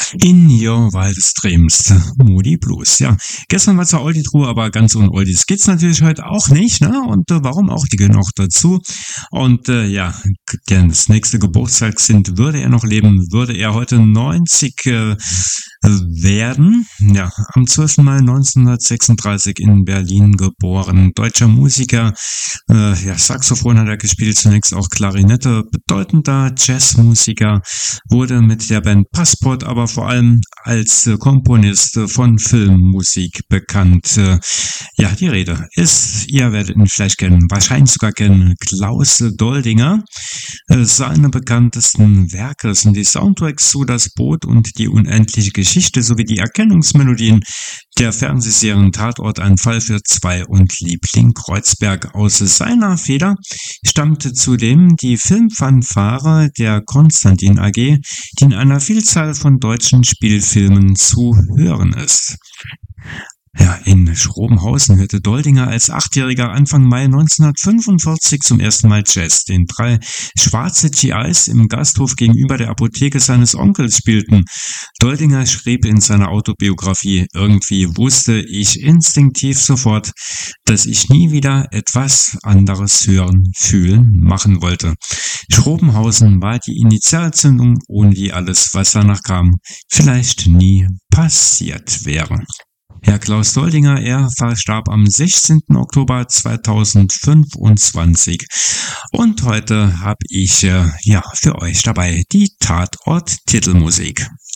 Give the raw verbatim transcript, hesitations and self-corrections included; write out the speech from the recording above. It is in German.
In Your Wildest Dreams, Moody Blues. Ja, gestern war zwar Oldie-Truhe, aber ganz ohne Oldies geht's natürlich heute auch nicht, ne? Und äh, warum auch? Die gehören auch dazu. Und äh, ja, der das nächste Geburtstag sind, würde er noch leben, würde er heute neunzig äh, werden. Ja, am zwölften Mai neunzehnhundertsechsunddreißig in Berlin geboren. Deutscher Musiker, äh, ja, Saxophon hat er gespielt, zunächst auch Klarinette, bedeutender Jazzmusiker, wurde mit der Band Passport aber vor allem als äh, Komponist äh, von Filmmusik bekannt. Äh, ja, die Rede ist, ihr werdet ihn vielleicht kennen, wahrscheinlich sogar kennen, Klaus Doldinger. Äh, seine bekanntesten Werke sind die Soundtracks zu Das Boot und die unendliche Geschichte sowie die Erkennungsmelodien der Fernsehserien Tatort, ein Fall für zwei und Liebling Kreuzberg. Aus seiner Feder stammte zudem die Filmfanfare der Konstantin A G, die in einer Vielzahl von deutschen Spielfilmen zu hören ist. Ja, in Schrobenhausen hörte Doldinger als Achtjähriger Anfang Mai neunzehnhundertfünfundvierzig zum ersten Mal Jazz, den drei schwarze G Is im Gasthof gegenüber der Apotheke seines Onkels spielten. Doldinger schrieb in seiner Autobiografie: Irgendwie wusste ich instinktiv sofort, dass ich nie wieder etwas anderes hören, fühlen, machen wollte. Schrobenhausen war die Initialzündung, ohne die alles, was danach kam, vielleicht nie passiert wäre. Herr Klaus Doldinger, er verstarb am sechzehnten Oktober zweitausendfünfundzwanzig. Und heute habe ich äh, ja für euch dabei die Tatort-Titelmusik.